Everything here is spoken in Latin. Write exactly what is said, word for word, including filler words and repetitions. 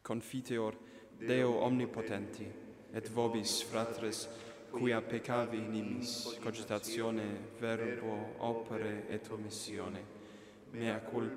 confiteor Deo omnipotenti, et vobis, fratres, quia peccavi nimis, cogitatione, verbo, opere et omissione, mea culpa